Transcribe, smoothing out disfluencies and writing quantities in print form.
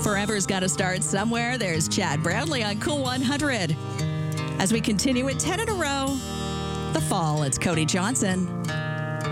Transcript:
Forever's got to start somewhere. There's Chad Brownlee on Cool 100. As we continue at 10 in a row, the fall, it's Cody Johnson.